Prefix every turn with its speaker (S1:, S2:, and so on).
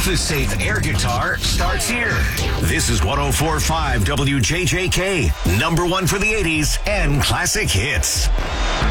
S1: Office Safe air guitar starts here. This is 104.5 WJJK, number one for the 80s and classic hits.